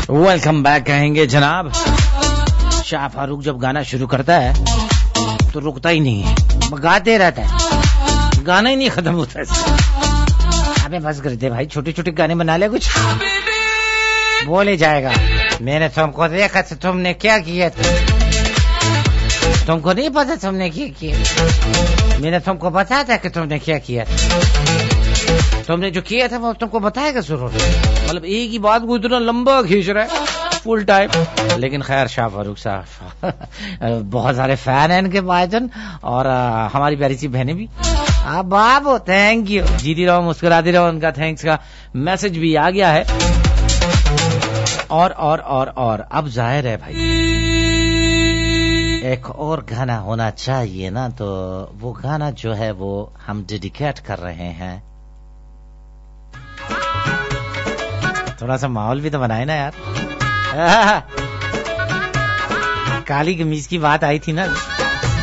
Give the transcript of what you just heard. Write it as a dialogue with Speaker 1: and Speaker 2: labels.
Speaker 1: Welcome back کہیں گے جناب. شاہ فاروق جب گانا شروع کرتا ہے تو رکتا ہی نہیں ہے, گاتے رہتا ہے, گانا ہی نہیں ختم ہوتا ہے. ابے بس کر دے بھائی, چھوٹے چھوٹے گانے بنا لے, کچھ بولے جائے گا. میں نے تم کو دیکھا تھا, تم نے کیا کیا تھا, تم کو نہیں پتا تم نے کیا کیا, میں نے تم کو بتایا تھا کہ تم نے کیا کیا تھا, تم نے جو کیا تھا وہ تم کو بتائے گا ضرور. مطلب ایک ہی بات کو اتنا لمبا کھینچ رہا ہے فل ٹائم. لیکن خیر شاہ فاروق صاحب بہت سارے فین ہیں ان کے بھائی جان, اور ہماری پیاری سی بہنیں بھی. بابو تھینک یو, جیتی رہو مسکراتی رہو, ان کا تھینکس کا میسج بھی آ گیا ہے. اور اب ظاہر ہے بھائی ایک اور گانا ہونا چاہیے نا, تو وہ گانا جو ہے وہ ہم ڈیڈیکیٹ کر رہے ہیں. تھوڑا سا ماحول بھی تو بنائے نا یار. کالی قمیض کی بات آئی تھی نا,